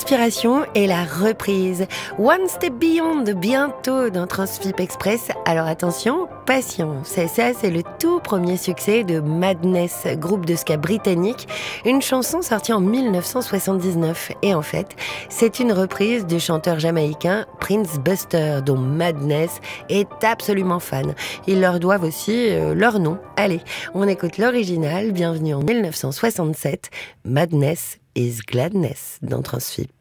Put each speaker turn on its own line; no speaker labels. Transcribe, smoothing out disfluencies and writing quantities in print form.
l'inspiration et la reprise. One Step Beyond, bientôt dans Transfip Express. Alors attention, patience. C'est le tout premier succès de Madness, groupe de ska britannique. Une chanson sortie en 1979. Et en fait, c'est une reprise du chanteur jamaïcain Prince Buster, dont Madness est absolument fan. Ils leur doivent aussi leur nom. Allez, on écoute l'original. Bienvenue en 1967. Madness is Gladness dans Transfip.